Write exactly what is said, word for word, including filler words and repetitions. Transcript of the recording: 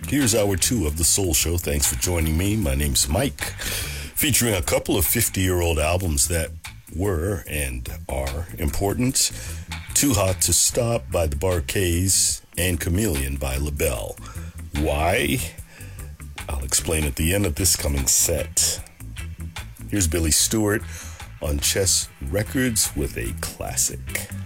Here's hour two of The Soul Show. Thanks for joining me. My name's Mike, featuring a couple of fifty-year-old albums that were and are important. Too Hot to Stop by the Bar-Kays and Chameleon by LaBelle. Why? I'll explain at the end of this coming set. Here's Billy Stewart on Chess Records with a classic.